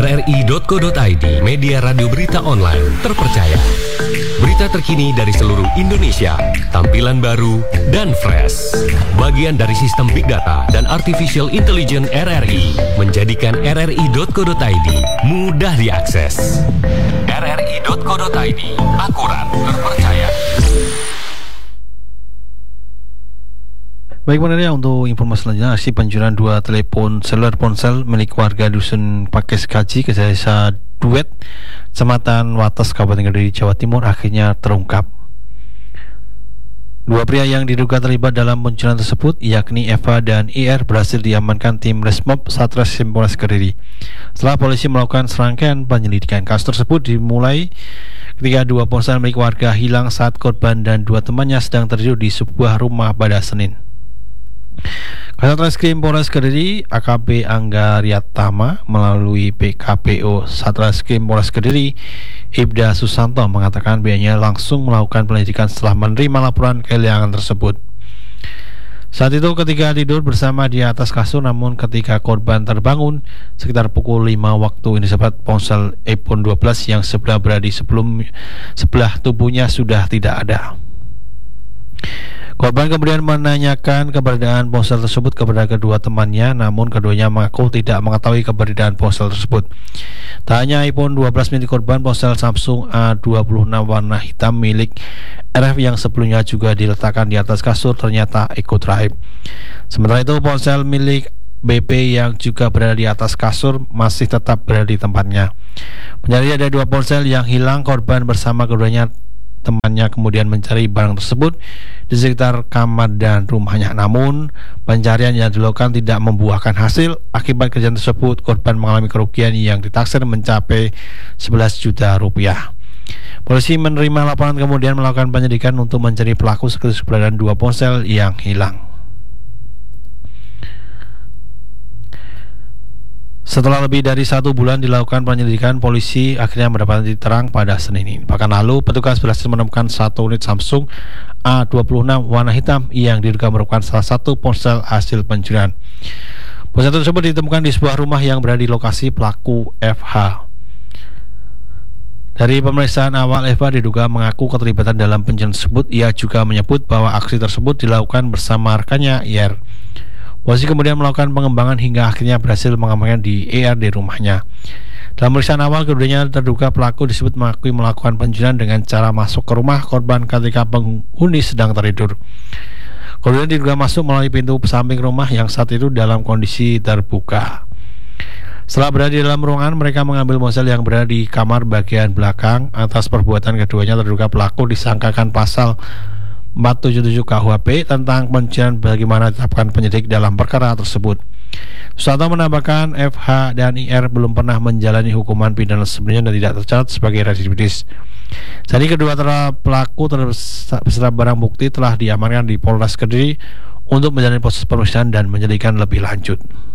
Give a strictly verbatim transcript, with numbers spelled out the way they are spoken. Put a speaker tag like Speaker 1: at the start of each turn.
Speaker 1: r r i titik co titik i d, media radio berita online terpercaya. Berita terkini dari seluruh Indonesia, tampilan baru dan fresh. Bagian dari sistem Big Data dan Artificial Intelligence R R I, menjadikan r r i titik co titik i d mudah diakses. r r i titik co titik i d, akurat, terpercaya.
Speaker 2: Baik pendengar, untuk informasi selanjutnya, aksi pencurian dua telepon seluler ponsel milik warga dusun Pakis Kaji, Desa Duet, Kecamatan Wates, Kabupaten Kediri, Jawa Timur akhirnya terungkap. Dua pria yang diduga terlibat dalam pencurian tersebut, yakni Eva dan I R, berhasil diamankan tim Resmob Satreskrim Polres Kediri. Setelah polisi melakukan serangkaian penyelidikan, kasus tersebut dimulai ketika dua ponsel milik warga hilang saat korban dan dua temannya sedang tertidur di sebuah rumah pada Senin. Satreskrim Polres Kediri A K P Angga Riyatama melalui P K P O Satreskrim Polres Kediri Ibda Susanto mengatakan pihaknya langsung melakukan penyelidikan setelah menerima laporan kehilangan tersebut. Saat itu ketika tidur bersama di atas kasur, namun ketika korban terbangun sekitar pukul lima waktu Indonesia Barat, ponsel iPhone dua belas yang sebelah berada sebelum sebelah tubuhnya sudah tidak ada. Korban kemudian menanyakan keberadaan ponsel tersebut kepada kedua temannya, namun keduanya mengaku tidak mengetahui keberadaan ponsel tersebut. Tak hanya iPhone dua belas milik korban, ponsel Samsung A dua puluh enam warna hitam milik R F yang sebelumnya juga diletakkan di atas kasur ternyata ikut raib. Sementara itu ponsel milik B P yang juga berada di atas kasur masih tetap berada di tempatnya. Menyadari ada dua ponsel yang hilang, korban bersama keduanya temannya kemudian mencari barang tersebut di sekitar kamar dan rumahnya. Namun pencarian yang dilakukan tidak membuahkan hasil. Akibat kejadian tersebut, korban mengalami kerugian yang ditaksir mencapai sebelas juta rupiah. Polisi menerima laporan kemudian melakukan penyelidikan untuk mencari pelaku sekaligus keberadaan dua ponsel yang hilang. Setelah lebih dari satu bulan dilakukan penyelidikan, polisi akhirnya mendapatkan titik terang pada Senin ini. Bahkan lalu, petugas berhasil menemukan satu unit Samsung A dua puluh enam warna hitam yang diduga merupakan salah satu ponsel hasil pencurian. Ponsel tersebut ditemukan di sebuah rumah yang berada di lokasi pelaku F H. Dari pemeriksaan awal, Eva diduga mengaku keterlibatan dalam pencurian tersebut. Ia juga menyebut bahwa aksi tersebut dilakukan bersama rekannya I R. Polisi kemudian melakukan pengembangan hingga akhirnya berhasil mengamankan di E R di rumahnya. Dalam pemeriksaan awal, keduanya terduga pelaku disebut mengakui melakukan pencurian dengan cara masuk ke rumah korban ketika penghuni sedang tertidur. Kemudian diduga masuk melalui pintu samping rumah yang saat itu dalam kondisi terbuka. Setelah berada di dalam ruangan, mereka mengambil ponsel yang berada di kamar bagian belakang. Atas perbuatan keduanya, terduga pelaku disangkakan pasal empat tujuh tujuh K U H P tentang pencurian bagaimana ditetapkan penyidik dalam perkara tersebut. Susanto menambahkan F H dan I R belum pernah menjalani hukuman pidana sebelumnya dan tidak tercatat sebagai residivis. Jadi kedua pelaku beserta barang bukti telah diamankan di Polres Kediri untuk menjalani proses pemeriksaan dan penyelidikan lebih lanjut.